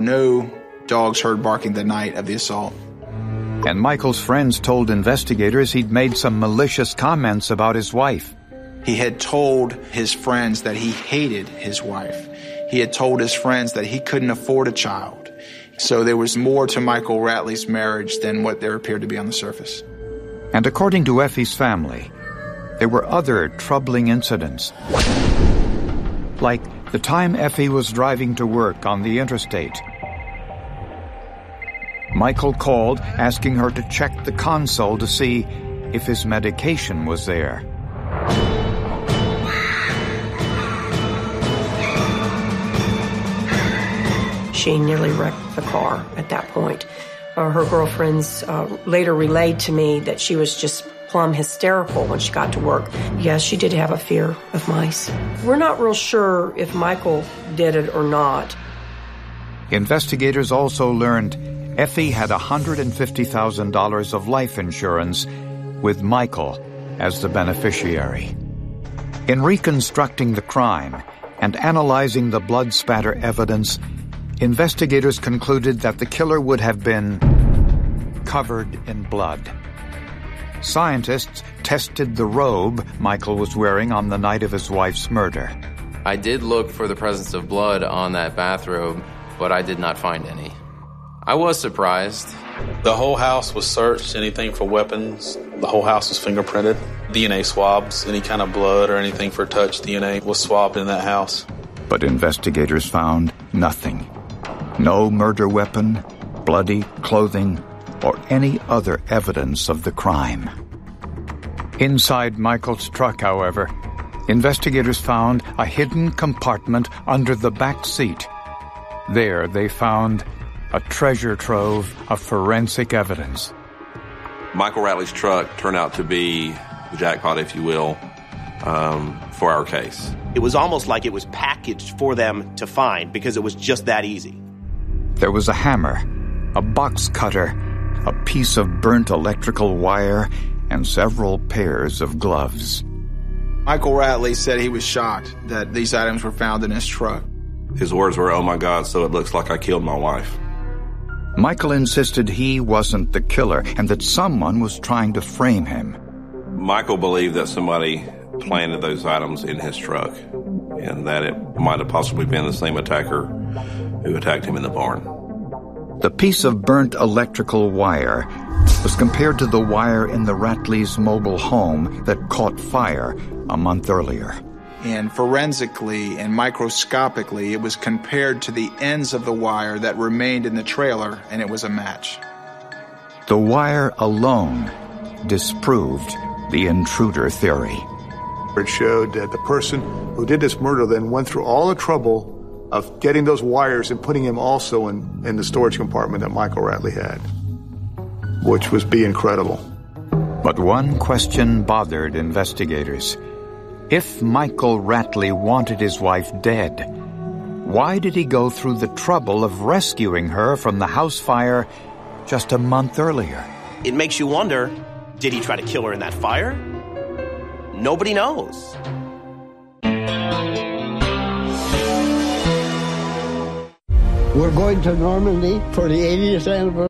No dogs heard barking the night of the assault. And Michael's friends told investigators he'd made some malicious comments about his wife. He had told his friends that he hated his wife. He had told his friends that he couldn't afford a child. So there was more to Michael Rattley's marriage than what there appeared to be on the surface. And according to Effie's family, there were other troubling incidents. Like the time Effie was driving to work on the interstate. Michael called, asking her to check the console to see if his medication was there. She nearly wrecked the car at that point. Her girlfriends later relayed to me that she was just plumb hysterical when she got to work. Yes, she did have a fear of mice. We're not real sure if Michael did it or not. Investigators also learned Effie had $150,000 of life insurance with Michael as the beneficiary. In reconstructing the crime and analyzing the blood spatter evidence, investigators concluded that the killer would have been covered in blood. Scientists tested the robe Michael was wearing on the night of his wife's murder. I did look for the presence of blood on that bathrobe, but I did not find any. I was surprised. The whole house was searched, anything for weapons. The whole house was fingerprinted. DNA swabs, any kind of blood or anything for touch DNA was swabbed in that house. But investigators found nothing. No murder weapon, bloody clothing, or any other evidence of the crime. Inside Michael's truck, however, investigators found a hidden compartment under the back seat. There they found a treasure trove of forensic evidence. Michael Rattley's truck turned out to be the jackpot, if you will, for our case. It was almost like it was packaged for them to find because it was just that easy. There was a hammer, a box cutter, a piece of burnt electrical wire, and several pairs of gloves. Michael Rattley said he was shocked that these items were found in his truck. His words were, "Oh my God, so it looks like I killed my wife." Michael insisted he wasn't the killer and that someone was trying to frame him. Michael believed that somebody planted those items in his truck and that it might have possibly been the same attacker who attacked him in the barn. The piece of burnt electrical wire was compared to the wire in the Rattley's mobile home that caught fire a month earlier. And forensically and microscopically, it was compared to the ends of the wire that remained in the trailer, and it was a match. The wire alone disproved the intruder theory. It showed that the person who did this murder then went through all the trouble of getting those wires and putting him also in the storage compartment that Michael Rattley had, which was incredible. But one question bothered investigators. If Michael Rattley wanted his wife dead, why did he go through the trouble of rescuing her from the house fire just a month earlier? It makes you wonder, did he try to kill her in that fire? Nobody knows. We're going to Normandy for the 80th anniversary.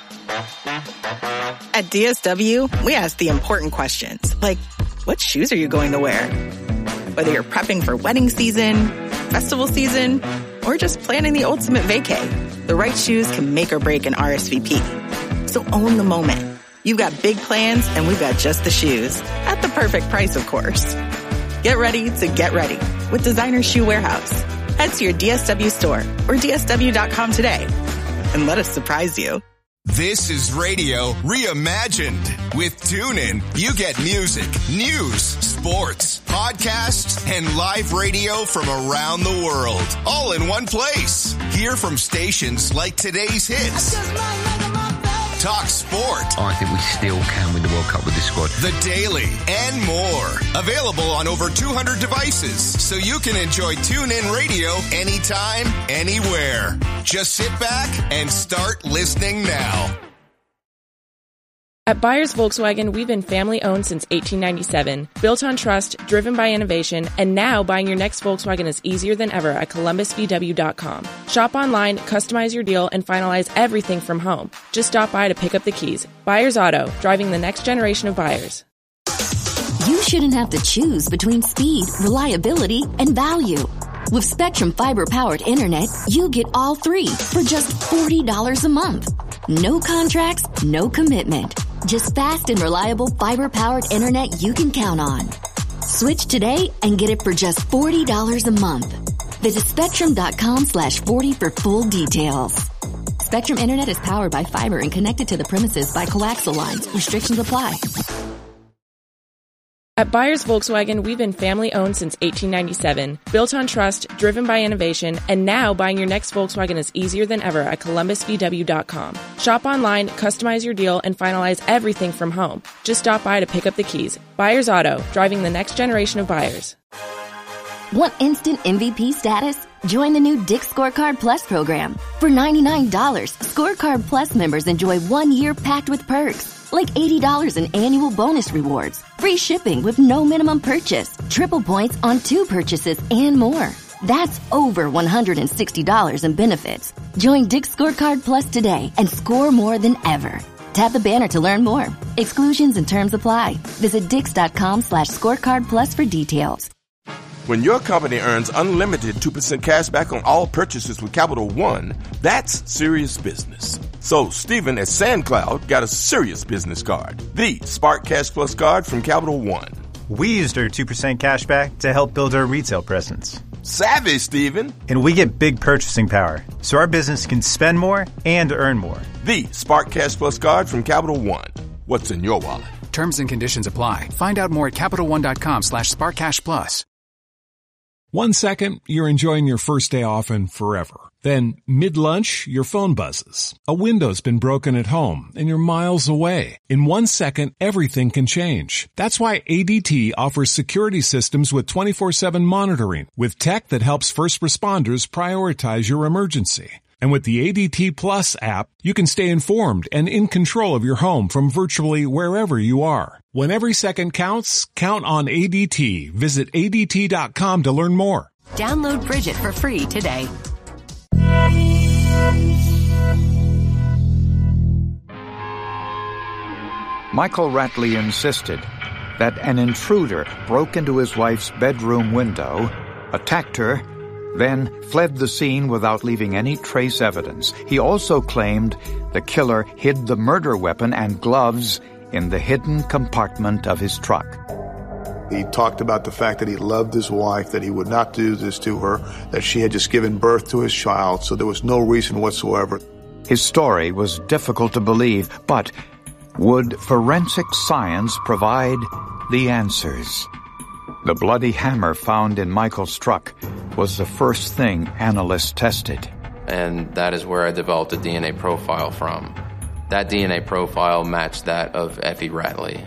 At DSW, we ask the important questions, like, what shoes are you going to wear? Whether you're prepping for wedding season, festival season, or just planning the ultimate vacay, the right shoes can make or break an RSVP. So own the moment. You've got big plans, and we've got just the shoes. At the perfect price, of course. Get ready to get ready with Designer Shoe Warehouse. Head to your DSW store or DSW.com today and let us surprise you. This is radio reimagined. With TuneIn, you get music, news, sports, podcasts, and live radio from around the world, all in one place. Hear from stations like today's hits. Talk sport. I think we still can win the World Cup with this squad. The Daily and more. Available on over 200 devices, so you can enjoy TuneIn Radio anytime, anywhere. Just sit back and start listening now. At Byers Volkswagen, we've been family-owned since 1897, built on trust, driven by innovation, and now buying your next Volkswagen is easier than ever at ColumbusVW.com. Shop online, customize your deal, and finalize everything from home. Just stop by to pick up the keys. Byers Auto, driving the next generation of buyers. You shouldn't have to choose between speed, reliability, and value. With Spectrum Fiber-powered internet, you get all three for just $40 a month. No contracts, no commitment. Just fast and reliable fiber-powered internet you can count on. Switch today and get it for just $40 a month. Visit Spectrum.com/40 for full details. Spectrum Internet is powered by fiber and connected to the premises by coaxial lines. Restrictions apply. At Byers Volkswagen, we've been family-owned since 1897, built on trust, driven by innovation, and now buying your next Volkswagen is easier than ever at ColumbusVW.com. Shop online, customize your deal, and finalize everything from home. Just stop by to pick up the keys. Byers Auto, driving the next generation of buyers. Want instant MVP status? Join the new Dick's Scorecard Plus program. For $99, Scorecard Plus members enjoy 1 year packed with perks. Like $80 in annual bonus rewards, free shipping with no minimum purchase, triple points on 2 purchases, and more. That's over $160 in benefits. Join Dick's Scorecard Plus today and score more than ever. Tap the banner to learn more. Exclusions and terms apply. Visit Dix.com/scorecard plus for details. When your company earns unlimited 2% cash back on all purchases with Capital One, that's serious business. So Stephen at SandCloud got a serious business card, the Spark Cash Plus card from Capital One. We used our 2% cash back to help build our retail presence. Savvy, Stephen. And we get big purchasing power, so our business can spend more and earn more. The Spark Cash Plus card from Capital One. What's in your wallet? Terms and conditions apply. Find out more at CapitalOne.com/SparkCashPlus. 1 second, you're enjoying your first day off and forever. Then, mid-lunch, your phone buzzes. A window's been broken at home, and you're miles away. In 1 second, everything can change. That's why ADT offers security systems with 24/7 monitoring, with tech that helps first responders prioritize your emergency. And with the ADT Plus app, you can stay informed and in control of your home from virtually wherever you are. When every second counts, count on ADT. Visit ADT.com to learn more. Download Bridget for free today. Michael Ratley insisted that an intruder broke into his wife's bedroom window, attacked her, then fled the scene without leaving any trace evidence. He also claimed the killer hid the murder weapon and gloves in the hidden compartment of his truck. He talked about the fact that he loved his wife, that he would not do this to her, that she had just given birth to his child, so there was no reason whatsoever. His story was difficult to believe, but would forensic science provide the answers? The bloody hammer found in Michael's truck was the first thing analysts tested. And that is where I developed a DNA profile from. That DNA profile matched that of Effie Ratley.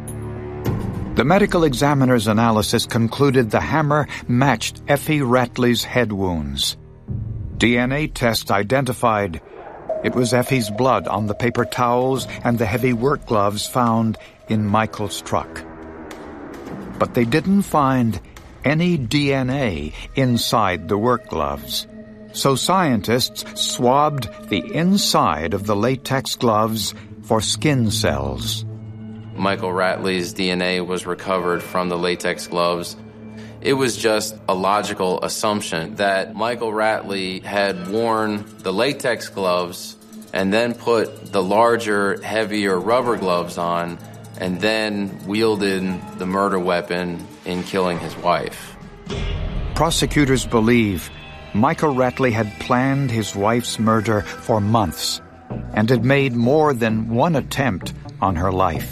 The medical examiner's analysis concluded the hammer matched Effie Ratley's head wounds. DNA tests identified it was Effie's blood on the paper towels and the heavy work gloves found in Michael's truck. But they didn't find any DNA inside the work gloves. So scientists swabbed the inside of the latex gloves for skin cells. Michael Ratley's DNA was recovered from the latex gloves. It was just a logical assumption that Michael Ratley had worn the latex gloves and then put the larger, heavier rubber gloves on and then wielded the murder weapon in killing his wife. Prosecutors believe Michael Ratley had planned his wife's murder for months and had made more than one attempt on her life.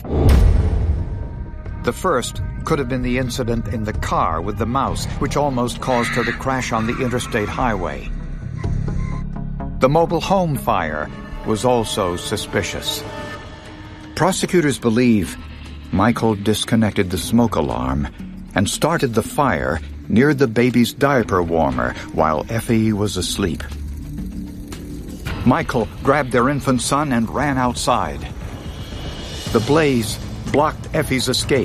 The first could have been the incident in the car with the mouse, which almost caused her to crash on the interstate highway. The mobile home fire was also suspicious. Prosecutors believe Michael disconnected the smoke alarm and started the fire near the baby's diaper warmer while Effie was asleep. Michael grabbed their infant son and ran outside. The blaze blocked Effie's escape.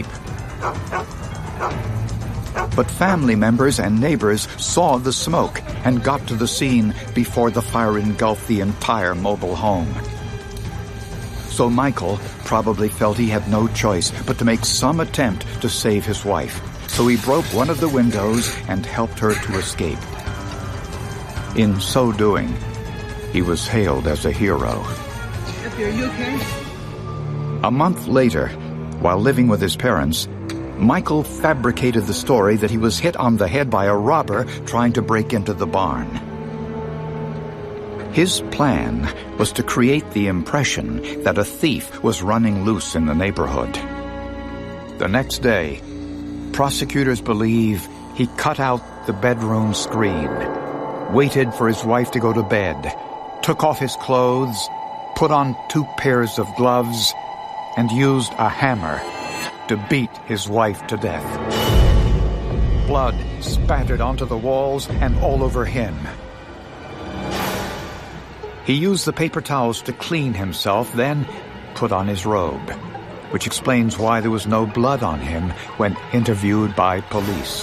But family members and neighbors saw the smoke and got to the scene before the fire engulfed the entire mobile home. So Michael probably felt he had no choice but to make some attempt to save his wife. So he broke one of the windows and helped her to escape. In so doing, he was hailed as a hero. Effie, are you okay? A month later, while living with his parents, Michael fabricated the story that he was hit on the head by a robber trying to break into the barn. His plan was to create the impression that a thief was running loose in the neighborhood. The next day, prosecutors believe he cut out the bedroom screen, waited for his wife to go to bed, took off his clothes, put on 2 pairs of gloves, and used a hammer to beat his wife to death. Blood spattered onto the walls and all over him. He used the paper towels to clean himself, then put on his robe, which explains why there was no blood on him when interviewed by police.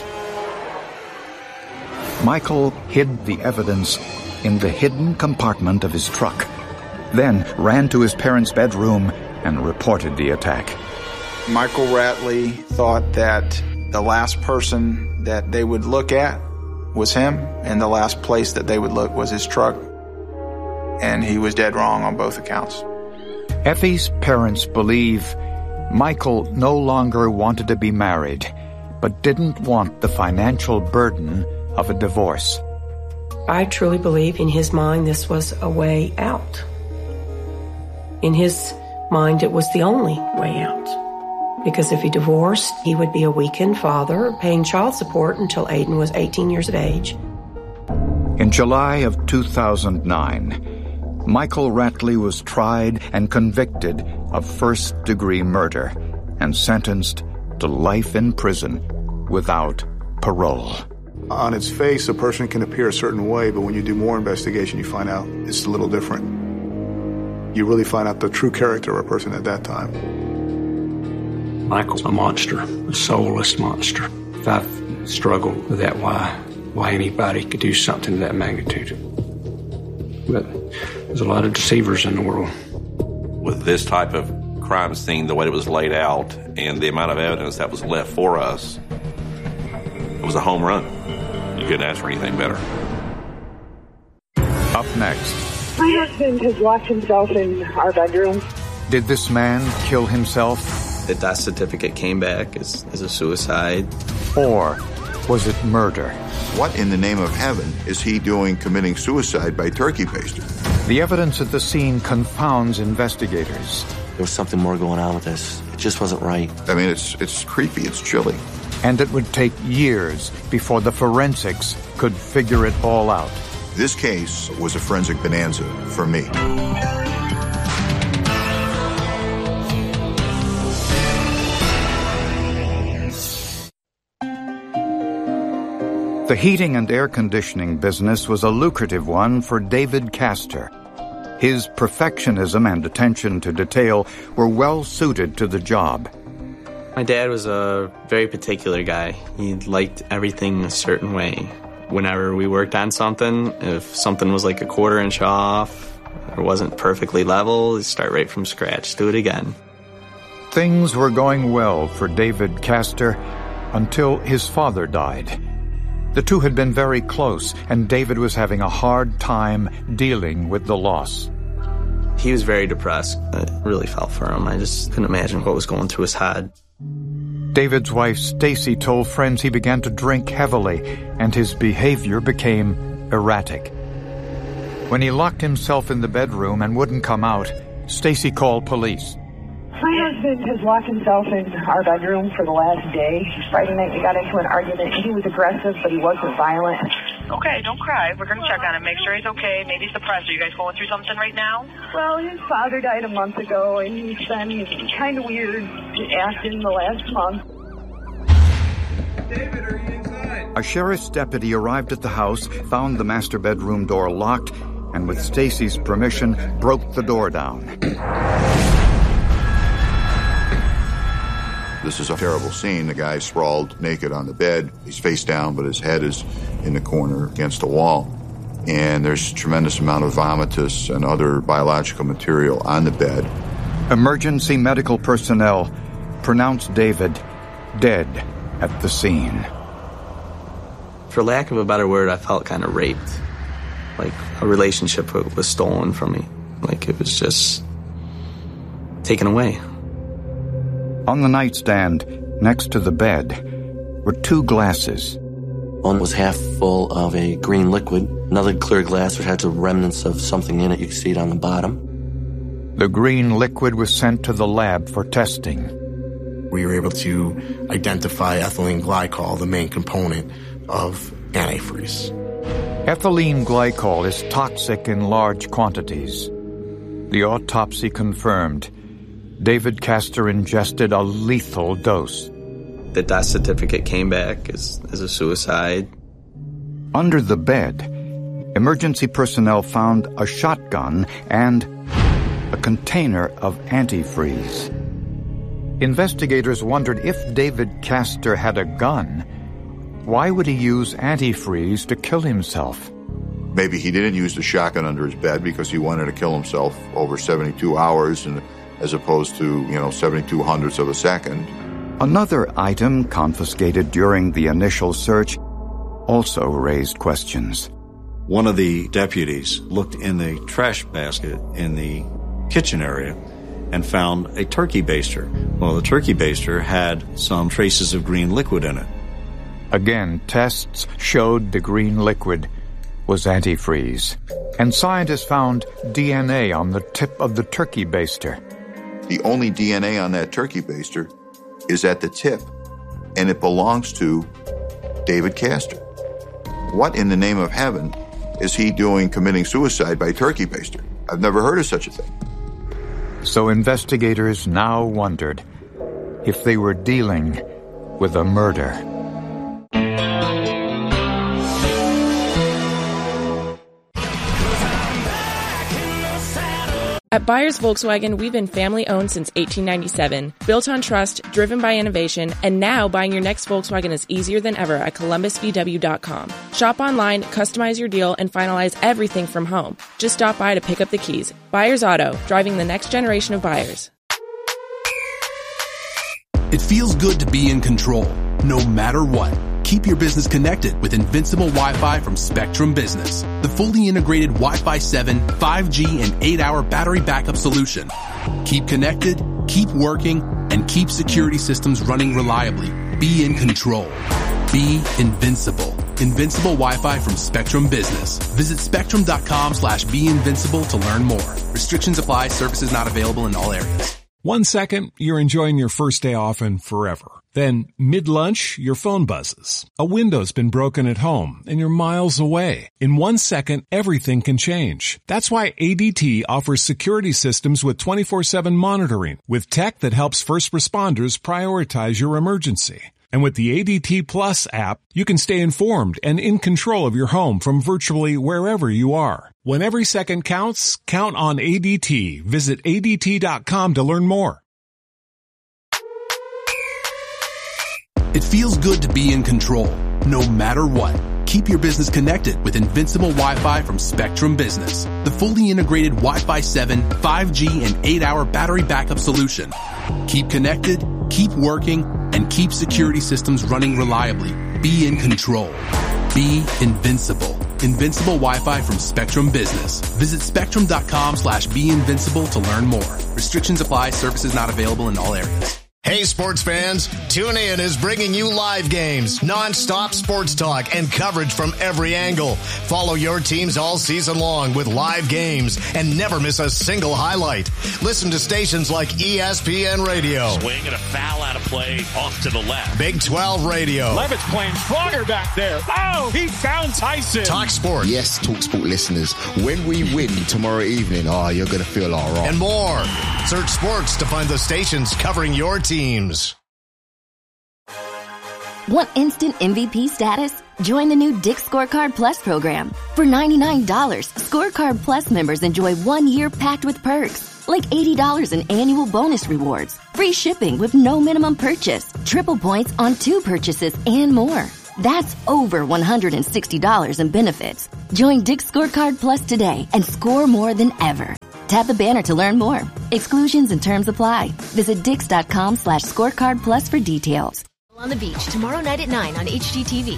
Michael hid the evidence in the hidden compartment of his truck, then ran to his parents' bedroom and reported the attack. Michael Rattley thought that the last person that they would look at was him, and the last place that they would look was his truck. And he was dead wrong on both accounts. Effie's parents believe Michael no longer wanted to be married, but didn't want the financial burden of a divorce. I truly believe in his mind this was a way out. In his mind, it was the only way out. Because if he divorced, he would be a weakened father, paying child support until Aiden was 18 years of age. In July of 2009, Michael Rattley was tried and convicted of first-degree murder and sentenced to life in prison without parole. On its face, a person can appear a certain way, but when you do more investigation, you find out it's a little different. You really find out the true character of a person at that time. Michael's a monster, a soulless monster. I've struggled with that, why anybody could do something of that magnitude. But there's a lot of deceivers in the world. With this type of crime scene, the way it was laid out, and the amount of evidence that was left for us, it was a home run. You couldn't ask for anything better. Up next. My husband has locked himself in our bedroom. Did this man kill himself? The death certificate came back as a suicide. Or was it murder? What in the name of heaven is he doing committing suicide by turkey baster? The evidence at the scene confounds investigators. There was something more going on with this. It just wasn't right. I mean, it's creepy. It's chilly. And it would take years before the forensics could figure it all out. This case was a forensic bonanza for me. The heating and air conditioning business was a lucrative one for David Castor. His perfectionism and attention to detail were well suited to the job. My dad was a very particular guy. He liked everything a certain way. Whenever we worked on something, if something was like a 1/4 inch off or wasn't perfectly level, he'd start right from scratch, do it again. Things were going well for David Castor until his father died. The two had been very close, and David was having a hard time dealing with the loss. He was very depressed. I really felt for him. I just couldn't imagine what was going through his head. David's wife, Stacy, told friends he began to drink heavily, and his behavior became erratic. When he locked himself in the bedroom and wouldn't come out, Stacy called police. My husband has locked himself in our bedroom for the last day. Friday night we got into an argument. He was aggressive, but he wasn't violent. Okay, don't cry. We're going to check on him, make sure he's okay. Maybe he's depressed. Are you guys going through something right now? Well, his father died a month ago, and he's been kind of weird acting the last month. David, are you inside? A sheriff's deputy arrived at the house, found the master bedroom door locked, and with Stacy's permission, broke the door down. This is a terrible scene. The guy's sprawled naked on the bed. He's face down, but his head is in the corner against a wall. And there's a tremendous amount of vomitus and other biological material on the bed. Emergency medical personnel pronounced David dead at the scene. For lack of a better word, I felt kind of raped. Like a relationship was stolen from me. Like it was just taken away. On the nightstand, next to the bed, were two glasses. One was half full of a green liquid. Another clear glass which had the remnants of something in it. You could see it on the bottom. The green liquid was sent to the lab for testing. We were able to identify ethylene glycol, the main component of antifreeze. Ethylene glycol is toxic in large quantities. The autopsy confirmed David Castor ingested a lethal dose. The death certificate came back as a suicide. Under the bed, emergency personnel found a shotgun and a container of antifreeze. Investigators wondered if David Castor had a gun, why would he use antifreeze to kill himself? Maybe he didn't use the shotgun under his bed because he wanted to kill himself over 72 hours and as opposed to, 72 hundredths of a second. Another item confiscated during the initial search also raised questions. One of the deputies looked in the trash basket in the kitchen area and found a turkey baster. Well, the turkey baster had some traces of green liquid in it. Again, tests showed the green liquid was antifreeze, and scientists found DNA on the tip of the turkey baster. The only DNA on that turkey baster is at the tip, and it belongs to David Castor. What in the name of heaven is he doing committing suicide by turkey baster? I've never heard of such a thing. So investigators now wondered if they were dealing with a murder. At Byers Volkswagen, we've been family-owned since 1897, built on trust, driven by innovation, and now buying your next Volkswagen is easier than ever at ColumbusVW.com. Shop online, customize your deal, and finalize everything from home. Just stop by to pick up the keys. Byers Auto, driving the next generation of buyers. It feels good to be in control, no matter what. Keep your business connected with Invincible Wi-Fi from Spectrum Business, the fully integrated Wi-Fi 7, 5G, and 8-hour battery backup solution. Keep connected, keep working, and keep security systems running reliably. Be in control. Be invincible. Invincible Wi-Fi from Spectrum Business. Visit spectrum.com/beinvincible to learn more. Restrictions apply. Services not available in all areas. 1 second, you're enjoying your first day off and forever. Then, mid-lunch, your phone buzzes. A window's been broken at home, and you're miles away. In 1 second, everything can change. That's why ADT offers security systems with 24/7 monitoring, with tech that helps first responders prioritize your emergency. And with the ADT Plus app, you can stay informed and in control of your home from virtually wherever you are. When every second counts, count on ADT. Visit ADT.com to learn more. It feels good to be in control, no matter what. Keep your business connected with Invincible Wi-Fi from Spectrum Business, the fully integrated Wi-Fi 7, 5G, and 8-hour battery backup solution. Keep connected, keep working, and keep security systems running reliably. Be in control. Be invincible. Invincible Wi-Fi from Spectrum Business. Visit spectrum.com/beinvincible to learn more. Restrictions apply. Services not available in all areas. Hey, sports fans, TuneIn is bringing you live games, non-stop sports talk, and coverage from every angle. Follow your teams all season long with live games and never miss a single highlight. Listen to stations like ESPN Radio. Swing and a foul out of play off to the left. Big 12 Radio. Levitt's playing stronger back there. Oh, he found Tyson. Talk Sport. Yes, Talk Sport listeners, when we win tomorrow evening, you're going to feel all right. And more. Search sports to find the stations covering your teams. Want instant MVP status? Join the new Dick's Scorecard Plus program. For $99, Scorecard Plus members enjoy 1 year packed with perks, like $80 in annual bonus rewards, free shipping with no minimum purchase, triple points on 2 purchases, and more. That's over $160 in benefits. Join Dick's Scorecard Plus today and score more than ever. Tap the banner to learn more. Exclusions and terms apply. Visit Dix.com/scorecard plus for details. On the Beach, tomorrow night at 9 on HGTV.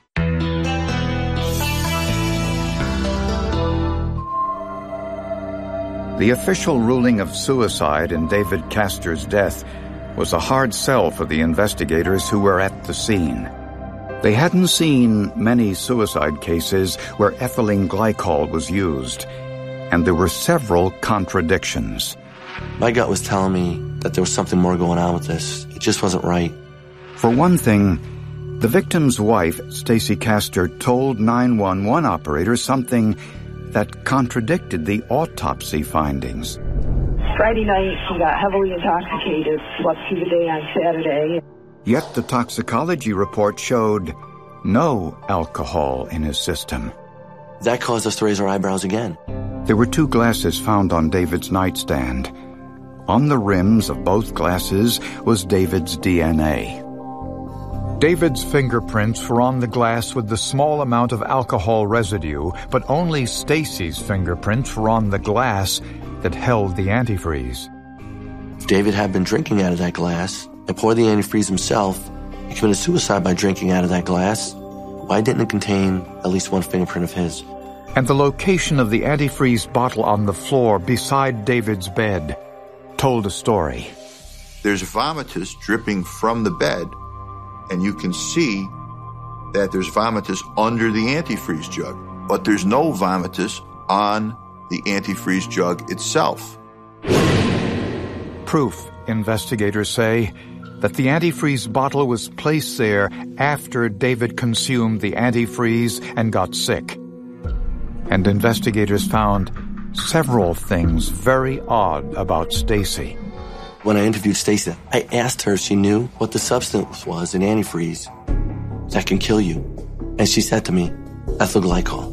The official ruling of suicide in David Castor's death was a hard sell for the investigators who were at the scene. They hadn't seen many suicide cases where ethylene glycol was used, and there were several contradictions. My gut was telling me that there was something more going on with this. It just wasn't right. For one thing, the victim's wife, Stacy Castor, told 911 operators something that contradicted the autopsy findings. Friday night, he got heavily intoxicated, slept through the day on Saturday. Yet the toxicology report showed no alcohol in his system. That caused us to raise our eyebrows again. There were 2 glasses found on David's nightstand. On the rims of both glasses was David's DNA. David's fingerprints were on the glass with the small amount of alcohol residue, but only Stacy's fingerprints were on the glass that held the antifreeze. If David had been drinking out of that glass and poured the antifreeze himself, he committed suicide by drinking out of that glass. Why didn't it contain at least 1 fingerprint of his? And the location of the antifreeze bottle on the floor beside David's bed told a story. There's vomitus dripping from the bed, and you can see that there's vomitus under the antifreeze jug, but there's no vomitus on the antifreeze jug itself. Proof, investigators say, that the antifreeze bottle was placed there after David consumed the antifreeze and got sick. And investigators found several things very odd about Stacy. When I interviewed Stacy, I asked her if she knew what the substance was in antifreeze that can kill you. And she said to me, ethyl glycol.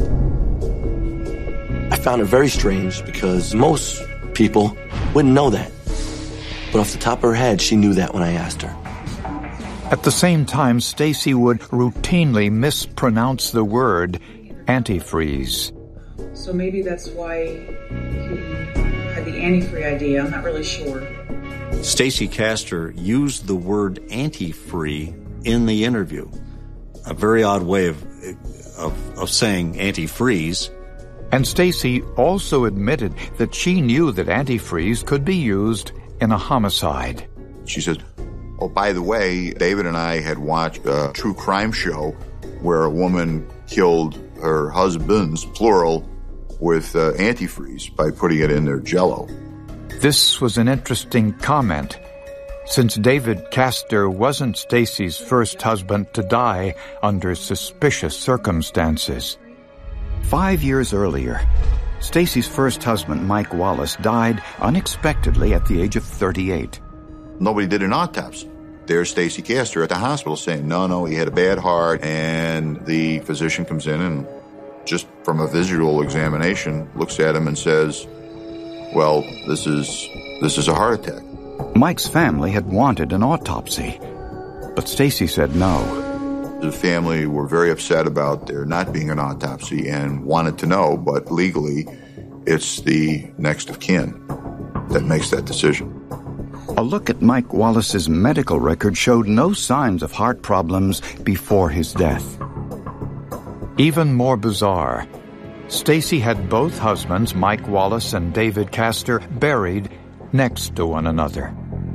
I found it very strange because most people wouldn't know that. But off the top of her head, she knew that when I asked her. At the same time, Stacy would routinely mispronounce the word antifreeze. So maybe that's why he had the antifreeze idea. I'm not really sure. Stacy Castor used the word antifreeze in the interview. A very odd way of saying antifreeze. And Stacy also admitted that she knew that antifreeze could be used in a homicide. She said, oh, by the way, David and I had watched a true crime show where a woman killed her husbands, plural, with antifreeze by putting it in their Jell-O. This was an interesting comment, since David Castor wasn't Stacy's first husband to die under suspicious circumstances. 5 years earlier, Stacy's first husband, Mike Wallace, died unexpectedly at the age of 38. Nobody did an autopsy. There's Stacy Castor at the hospital saying, no, he had a bad heart, and the physician comes in and just from a visual examination looks at him and says, well, this is a heart attack. Mike's family had wanted an autopsy, but Stacy said no. The family were very upset about there not being an autopsy and wanted to know, but legally, it's the next of kin that makes that decision. A look at Mike Wallace's medical record showed no signs of heart problems before his death. Even more bizarre, Stacy had both husbands, Mike Wallace and David Castor, buried next to one another.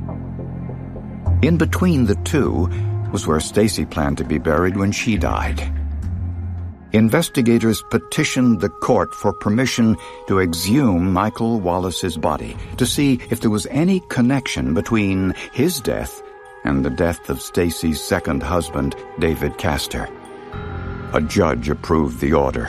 In between the two was where Stacy planned to be buried when she died. Investigators petitioned the court for permission to exhume Michael Wallace's body to see if there was any connection between his death and the death of Stacy's second husband, David Castor. A judge approved the order.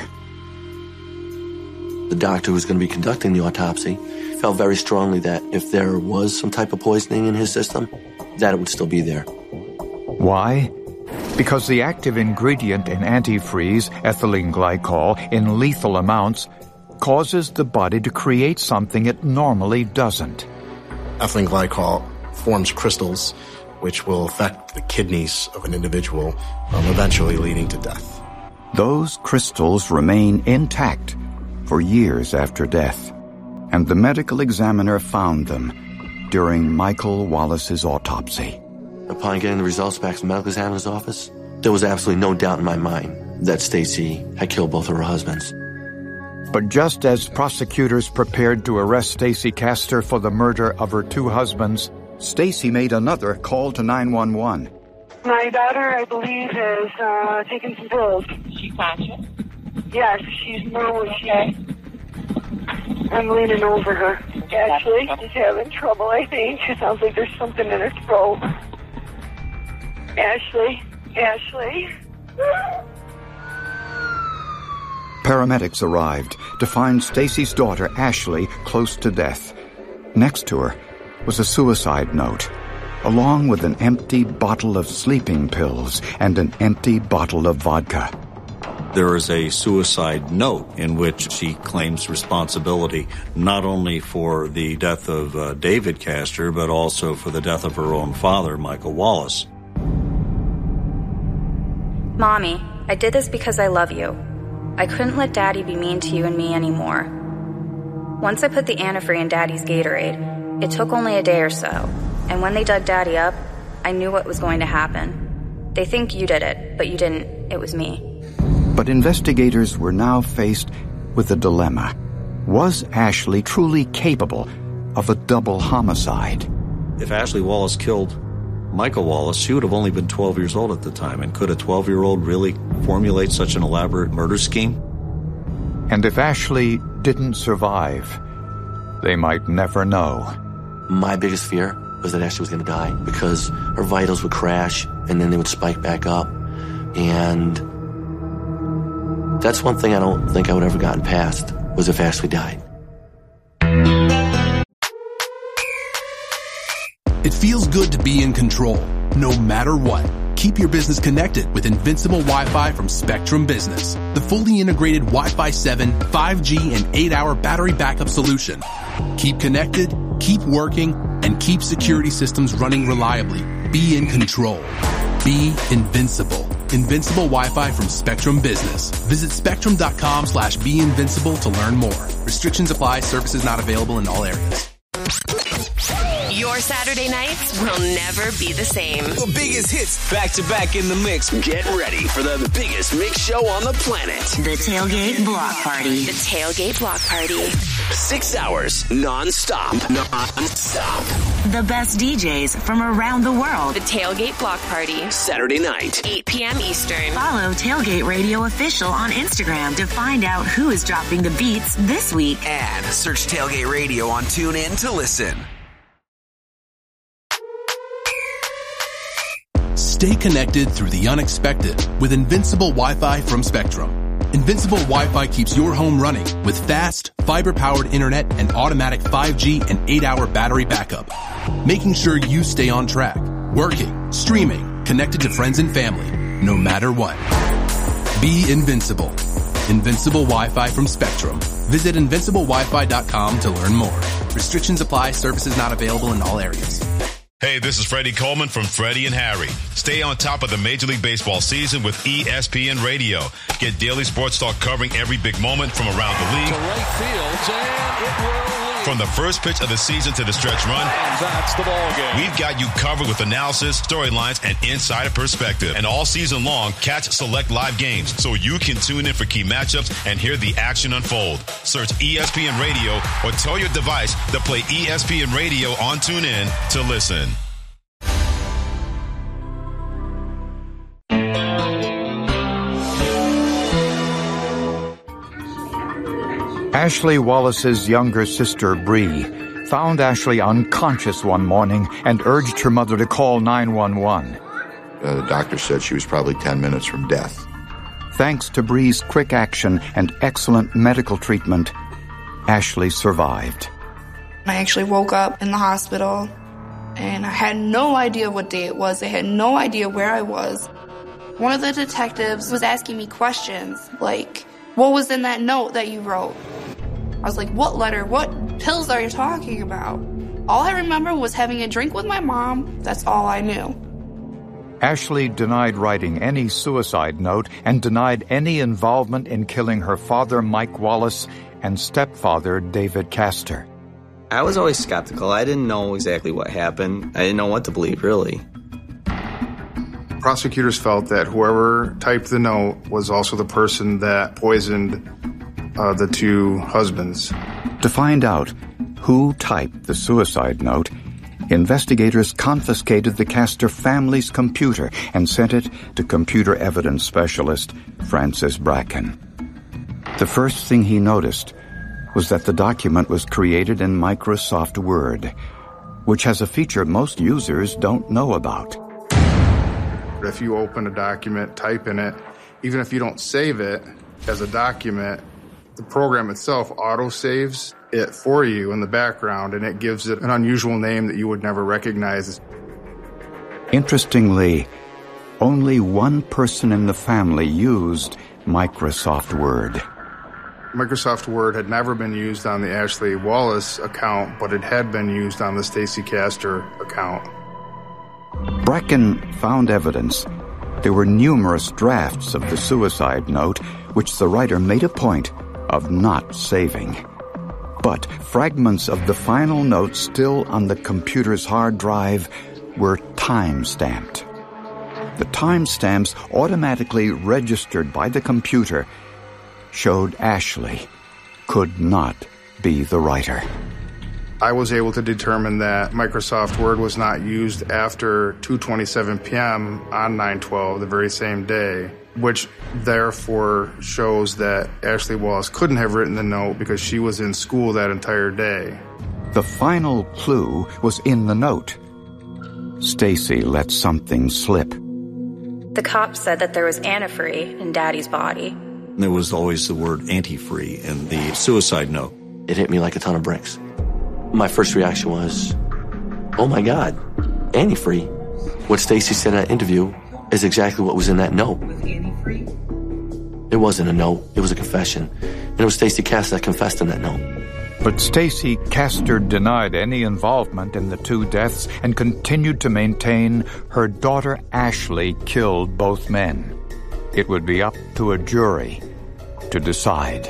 The doctor who was going to be conducting the autopsy felt very strongly that if there was some type of poisoning in his system, that it would still be there. Why? because the active ingredient in antifreeze, ethylene glycol, in lethal amounts, causes the body to create something it normally doesn't. Ethylene glycol forms crystals which will affect the kidneys of an individual, eventually leading to death. Those crystals remain intact for years after death, and the medical examiner found them during Michael Wallace's autopsy. Upon getting the results back from the medical examiner's office, there was absolutely no doubt in my mind that Stacy had killed both of her husbands. But just as prosecutors prepared to arrest Stacy Castor for the murder of her two husbands, Stacy made another call to 911. My daughter, I believe, has taken some pills. She conscious? Yes, she's normal. I'm leaning over her. Ashley, she's having trouble, I think. It sounds like there's something in her throat. Ashley. Paramedics arrived to find Stacy's daughter, Ashley, close to death. Next to her was a suicide note, along with an empty bottle of sleeping pills and an empty bottle of vodka. There is a suicide note in which she claims responsibility not only for the death of David Castor, but also for the death of her own father, Michael Wallace. Mommy, I did this because I love you. I couldn't let Daddy be mean to you and me anymore. Once I put the antifreeze in Daddy's Gatorade, it took only a day or so, and when they dug Daddy up, I knew what was going to happen. They think you did it, but you didn't. It was me. But investigators were now faced with a dilemma. Was Ashley truly capable of a double homicide? If Ashley Wallace killed Michael Wallace, she would have only been 12 years old at the time. And could a 12-year-old really formulate such an elaborate murder scheme? And if Ashley didn't survive, they might never know. My biggest fear was that Ashley was going to die because her vitals would crash and then they would spike back up. And that's one thing I don't think I would have ever gotten past, was if Ashley died. It feels good to be in control, no matter what. Keep your business connected with Invincible Wi-Fi from Spectrum Business, the fully integrated Wi-Fi 7, 5G, and 8-hour battery backup solution. Keep connected, keep working, and keep security systems running reliably. Be in control. Be invincible. Invincible Wi-Fi from Spectrum Business. Visit spectrum.com/beinvincible to learn more. Restrictions apply. Services not available in all areas. Your Saturday nights will never be the same. The biggest hits back to back in the mix. Get ready for the biggest mix show on the planet. The Tailgate Block Party. The Tailgate Block Party. 6 hours non-stop. The best DJs from around the world. The Tailgate Block Party. Saturday night, 8 p.m. Eastern. Follow Tailgate Radio Official on Instagram to find out who is dropping the beats this week. And search Tailgate Radio on TuneIn to listen. Stay connected through the unexpected with Invincible Wi-Fi from Spectrum. Invincible Wi-Fi keeps your home running with fast, fiber-powered internet and automatic 5G and 8-hour battery backup, making sure you stay on track, working, streaming, connected to friends and family, no matter what. Be invincible. Invincible Wi-Fi from Spectrum. Visit invinciblewifi.com to learn more. Restrictions apply. Services not available in all areas. Hey, this is Freddie Coleman from Freddie and Harry. Stay on top of the Major League Baseball season with ESPN Radio. Get daily sports talk covering every big moment from around the league. To right field, and it will lead. From the first pitch of the season to the stretch run. And that's the ball game. We've got you covered with analysis, storylines, and insider perspective. And all season long, catch select live games so you can tune in for key matchups and hear the action unfold. Search ESPN Radio or tell your device to play ESPN Radio on TuneIn to listen. Ashley Wallace's younger sister, Bree, found Ashley unconscious one morning and urged her mother to call 911. The doctor said she was probably 10 minutes from death. Thanks to Bree's quick action and excellent medical treatment, Ashley survived. I actually woke up in the hospital, and I had no idea what day it was. I had no idea where I was. One of the detectives was asking me questions, like, what was in that note that you wrote? I was like, what letter? What pills are you talking about? All I remember was having a drink with my mom. That's all I knew. Ashley denied writing any suicide note and denied any involvement in killing her father, Mike Wallace, and stepfather, David Castor. I was always skeptical. I didn't know exactly what happened. I didn't know what to believe, really. Prosecutors felt that whoever typed the note was also the person that poisoned the two husbands. To find out who typed the suicide note, investigators confiscated the Castor family's computer and sent it to computer evidence specialist Francis Bracken. The first thing he noticed was that the document was created in Microsoft Word, which has a feature most users don't know about. If you open a document, type in it, even if you don't save it as a document, the program itself auto-saves it for you in the background, and it gives it an unusual name that you would never recognize. Interestingly, only one person in the family used Microsoft Word. Microsoft Word had never been used on the Ashley Wallace account, but it had been used on the Stacey Castor account. Bracken found evidence. There were numerous drafts of the suicide note, which the writer made a point of not saving. But fragments of the final note still on the computer's hard drive were time-stamped. The timestamps, automatically registered by the computer, showed Ashley could not be the writer. I was able to determine that Microsoft Word was not used after 2:27 p.m. on 9/12, the very same day, which therefore shows that Ashley Wallace couldn't have written the note because she was in school that entire day. The final clue was in the note. Stacey let something slip. The cops said that there was antifree in Daddy's body. There was always the word antifree in the suicide note. It hit me like a ton of bricks. My first reaction was, oh my God, antifree. What Stacey said in that interview is exactly what was in that note. Was antifree? It wasn't a note, it was a confession. And it was Stacey Castor that confessed in that note. But Stacey Castor denied any involvement in the two deaths and continued to maintain her daughter Ashley killed both men. It would be up to a jury to decide.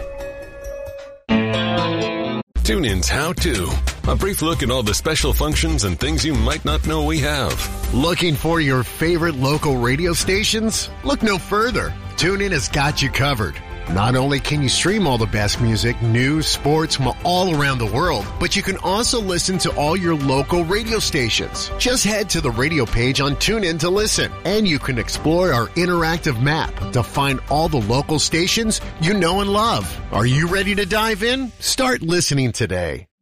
TuneIn's How To. A brief look at all the special functions and things you might not know we have. Looking for your favorite local radio stations? Look no further. TuneIn has got you covered. Not only can you stream all the best music, news, sports from all around the world, but you can also listen to all your local radio stations. Just head to the radio page on TuneIn to listen, and you can explore our interactive map to find all the local stations you know and love. Are you ready to dive in? Start listening today.